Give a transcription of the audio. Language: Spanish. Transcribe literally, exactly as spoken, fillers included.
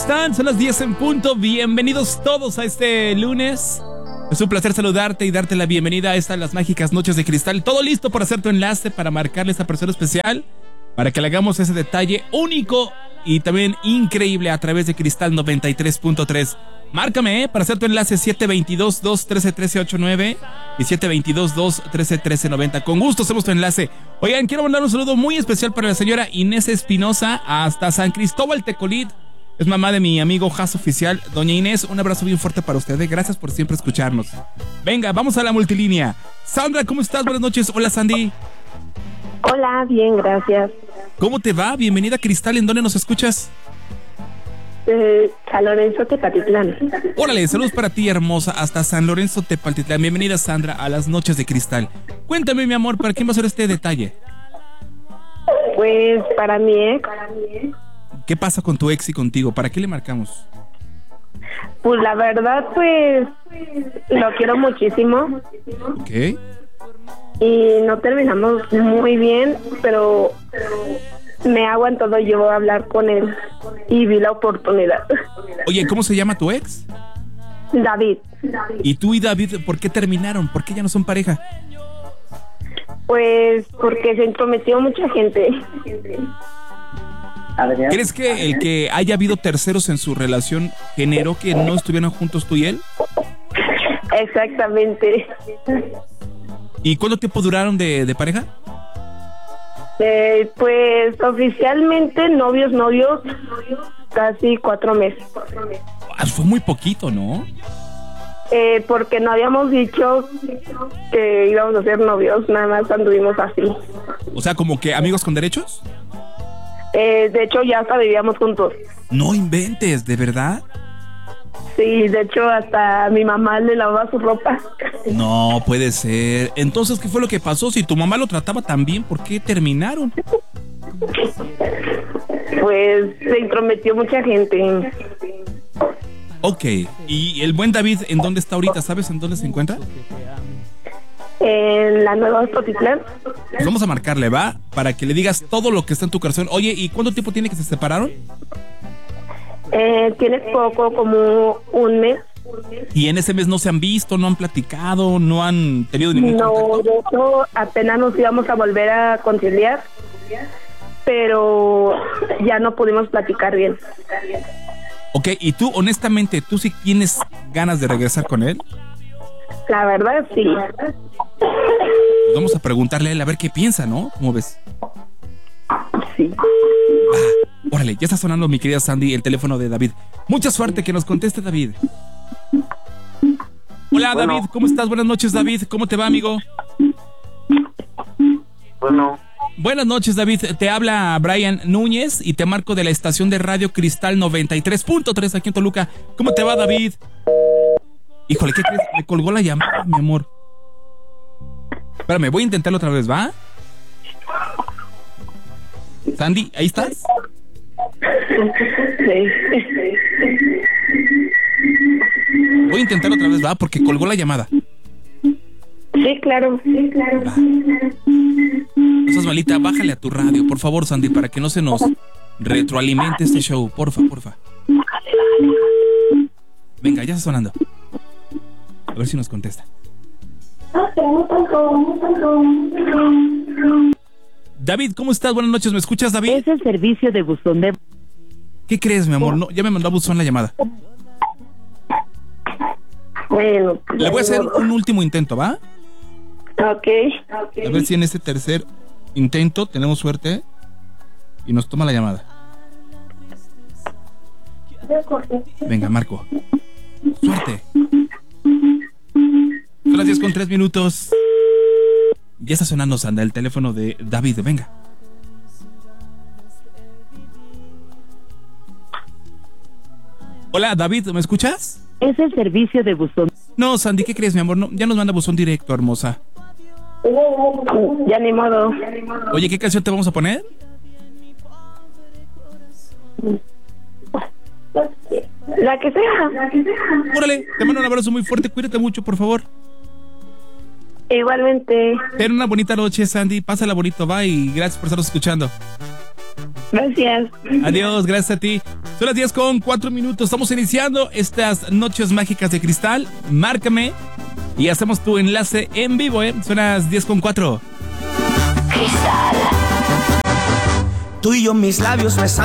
están? Son las diez en punto. Bienvenidos todos a este lunes. Es un placer saludarte y darte la bienvenida a estas Las Mágicas Noches de Cristal. Todo listo para hacer tu enlace, para marcarle a esa persona especial, para que le hagamos ese detalle único y también increíble a través de Cristal noventa y tres punto tres. Márcame, ¿eh? Para hacer tu enlace siete dos dos, dos uno tres, uno tres ocho nueve y siete dos dos, dos uno tres, uno tres nueve cero. Con gusto hacemos tu enlace. Oigan, quiero mandar un saludo muy especial para la señora Inés Espinosa hasta San Cristóbal Tecolit. Es mamá de mi amigo Jas Oficial. Doña Inés, un abrazo bien fuerte para ustedes. Gracias por siempre escucharnos. Venga, vamos a la multilínea. Sandra, ¿cómo estás? Buenas noches. Hola, Sandy. Hola, bien, gracias. ¿Cómo te va? Bienvenida a Cristal. ¿En dónde nos escuchas? Eh, San Lorenzo, Tepatitlán. Órale, saludos para ti, hermosa, hasta San Lorenzo, Tepatitlán. Bienvenida, Sandra, a las Noches de Cristal. Cuéntame, mi amor, ¿para quién va a ser este detalle? Pues para mi ex. ¿Qué pasa con tu ex y contigo? ¿Para qué le marcamos? Pues la verdad, pues lo quiero muchísimo. Ok. Y no terminamos muy bien, pero me ha aguantado yo a hablar con él y vi la oportunidad. Oye, ¿cómo se llama tu ex? David. ¿Y tú y David por qué terminaron? ¿Por qué ya no son pareja? Pues porque se intrometió mucha gente. ¿Crees que el que haya habido terceros en su relación generó que no estuvieran juntos tú y él? Exactamente. ¿Y cuánto tiempo duraron de, de pareja? Eh, pues oficialmente novios, novios, casi cuatro meses. Ah, fue muy poquito, ¿no? Eh, porque no habíamos dicho que íbamos a ser novios, nada más anduvimos así. O sea, como que amigos con derechos. Eh, de hecho, ya hasta vivíamos juntos. No inventes, ¿de verdad? Sí, de hecho, hasta mi mamá le lavaba su ropa. No puede ser. Entonces, ¿qué fue lo que pasó? Si tu mamá lo trataba tan bien, ¿por qué terminaron? Pues se intrometió mucha gente. Ok. ¿Y el buen David en dónde está ahorita? ¿Sabes en dónde se encuentra? En la Nueva Tepatitlán. Pues vamos a marcarle, ¿va? Para que le digas todo lo que está en tu corazón. Oye, ¿y cuánto tiempo tiene que se separaron? Eh, tiene poco, como un mes. ¿Y en ese mes no se han visto, no han platicado, no han tenido ningún No, contacto? de hecho, apenas nos íbamos a volver a conciliar, pero ya no pudimos platicar bien. Ok, ¿y tú, honestamente, tú sí tienes ganas de regresar con él? La verdad, sí. Pues vamos a preguntarle a él a ver qué piensa, ¿no? ¿Cómo ves? Sí. Ah, órale, ya está sonando, mi querida Sandy, el teléfono de David. Mucha suerte, que nos conteste David. Hola, bueno. David, ¿cómo estás? Buenas noches, David. ¿Cómo te va, amigo? Bueno. Buenas noches, David. Te habla Brian Núñez y te marco de la estación de radio Cristal noventa y tres punto tres aquí en Toluca. ¿Cómo te va, David? Híjole, ¿qué crees? Me colgó la llamada, mi amor. Espérame, voy a intentarlo otra vez, ¿va? Sandy, ¿ahí estás? Sí. Voy a intentarlo otra vez, ¿va? Porque colgó la llamada. Sí, claro. Sí, claro. Va. No seas malita, bájale a tu radio, por favor, Sandy, para que no se nos retroalimente este show. Porfa, porfa. Venga, ya está sonando. A ver si nos contesta. David, ¿cómo estás? Buenas noches, ¿me escuchas, David? Es el servicio de buzón de... ¿Qué crees, mi amor? No, ya me mandó a buzón la llamada. Bueno. Le voy a hacer un último intento, ¿va? Ok. A ver si en este tercer intento tenemos suerte y nos toma la llamada. Venga, Marco. Suerte. Son las diez con tres minutos. Ya está sonando, Sandra, el teléfono de David. Venga. Hola, David, ¿me escuchas? Es el servicio de buzón. No, Sandy, ¿qué crees, mi amor? No, ya nos manda buzón directo, hermosa. Ya ni modo. Oye, ¿qué canción te vamos a poner? La que sea. La que sea. Órale, te mando un abrazo muy fuerte. Cuídate mucho, por favor. Igualmente. Ten una bonita noche, Sandy. Pásala bonito, bye. Y gracias por estarnos escuchando. Gracias. Adiós, gracias a ti. Son las diez con cuatro minutos. Estamos iniciando estas noches mágicas de cristal. Márcame y hacemos tu enlace en vivo, ¿eh? Son las diez con cuatro. Cristal. Tú y yo, mis labios besando.